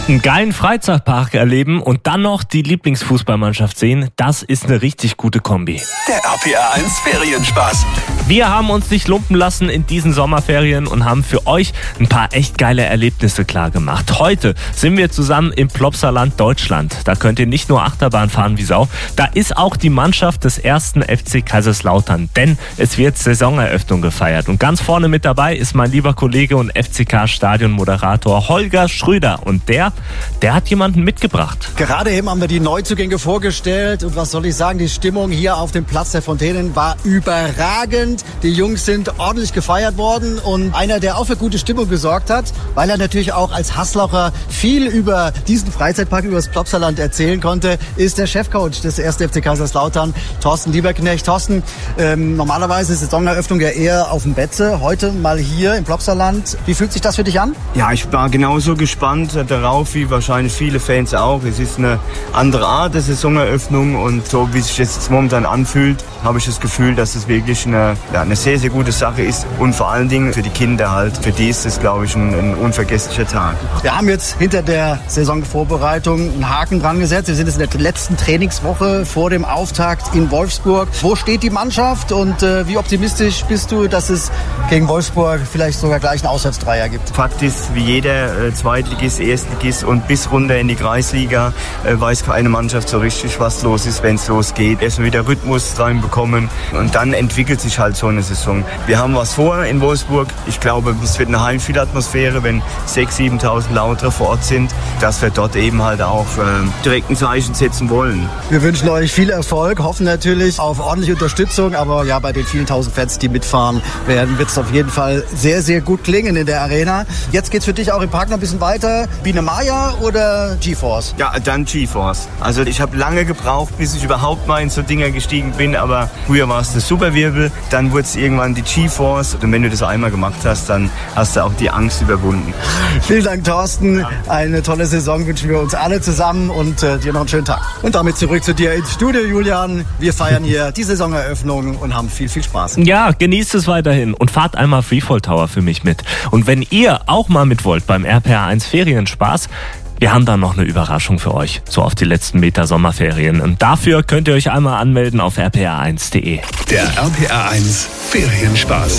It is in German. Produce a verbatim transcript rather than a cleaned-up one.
Einen geilen Freizeitpark erleben und dann noch die Lieblingsfußballmannschaft sehen, das ist eine richtig gute Kombi. Der R P R eins Ferienspaß. Wir haben uns nicht lumpen lassen in diesen Sommerferien und haben für euch ein paar echt geile Erlebnisse klar gemacht. Heute sind wir zusammen im Plopsaland Deutschland. Da könnt ihr nicht nur Achterbahn fahren wie Sau, da ist auch die Mannschaft des ersten F C Kaiserslautern, denn es wird Saisoneröffnung gefeiert. Und ganz vorne mit dabei ist mein lieber Kollege und F C K-Stadionmoderator Holger Schröder und der Der hat jemanden mitgebracht. Gerade eben haben wir die Neuzugänge vorgestellt und was soll ich sagen, die Stimmung hier auf dem Platz der Fontänen war überragend. Die Jungs sind ordentlich gefeiert worden und einer, der auch für gute Stimmung gesorgt hat, weil er natürlich auch als Haßlocher viel über diesen Freizeitpark, über das Plopsaland erzählen konnte, ist der Chefcoach des ersten F C Kaiserslautern, Thorsten Lieberknecht. Thorsten, ähm, normalerweise ist die Saisoneröffnung ja eher auf dem Betze, heute mal hier im Plopsaland. Wie fühlt sich das für dich an? Ja, ich war genauso gespannt darauf, wie wahrscheinlich viele Fans auch. Es ist eine andere Art der Saisoneröffnung und so wie sich das jetzt momentan anfühlt, habe ich das Gefühl, dass es wirklich eine, ja, eine sehr, sehr gute Sache ist und vor allen Dingen für die Kinder halt. Für die ist es, glaube ich, ein, ein unvergesslicher Tag. Wir haben jetzt hinter der Saisonvorbereitung einen Haken dran gesetzt. Wir sind jetzt in der letzten Trainingswoche vor dem Auftakt in Wolfsburg. Wo steht die Mannschaft und äh, wie optimistisch bist du, dass es gegen Wolfsburg vielleicht sogar gleich einen Auswärtsdreier gibt? Fakt ist, wie jeder äh, Zweitligist, Erstligist und bis runter in die Kreisliga äh, weiß keine Mannschaft so richtig, was los ist, wenn es losgeht. Erstmal wieder Rhythmus reinbekommen und dann entwickelt sich halt so eine Saison. Wir haben was vor in Wolfsburg. Ich glaube, es wird eine Heimspielatmosphäre, wenn sechstausend, siebentausend Lauter vor Ort sind, dass wir dort eben halt auch äh, direkt ein Zeichen setzen wollen. Wir wünschen euch viel Erfolg, hoffen natürlich auf ordentliche Unterstützung, aber ja, bei den vielen tausend Fans, die mitfahren werden, wird es auf jeden Fall sehr, sehr gut klingen in der Arena. Jetzt geht's für dich auch im Park noch ein bisschen weiter. Biene Maya oder GeForce? Ja, dann GeForce. Also ich habe lange gebraucht, bis ich überhaupt mal in so Dinger gestiegen bin, aber früher war es der Superwirbel, dann wurde es irgendwann die GeForce und wenn du das einmal gemacht hast, dann hast du auch die Angst überwunden. Vielen Dank, Thorsten. Eine tolle Saison wünschen wir uns alle zusammen und äh, dir noch einen schönen Tag. Und damit zurück zu dir ins Studio, Julian. Wir feiern hier die Saisoneröffnung und haben viel, viel Spaß. Ja, genießt es weiterhin und fahrt einmal Freefall Tower für mich mit. Und wenn ihr auch mal mit wollt beim R P R eins Ferienspaß, wir haben da noch eine Überraschung für euch, so auf die letzten Meter Sommerferien. Und dafür könnt ihr euch einmal anmelden auf r p r eins punkt d e. Der R P R eins Ferienspaß.